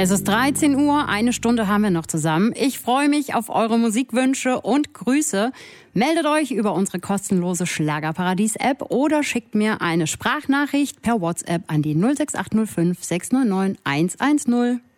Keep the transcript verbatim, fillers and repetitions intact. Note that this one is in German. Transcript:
Es ist dreizehn Uhr, eine Stunde haben wir noch zusammen. Ich freue mich auf eure Musikwünsche und Grüße. Meldet euch über unsere kostenlose Schlagerparadies-App oder schickt mir eine Sprachnachricht per WhatsApp an die null sechs acht null fünf sechs neun neun eins eins null.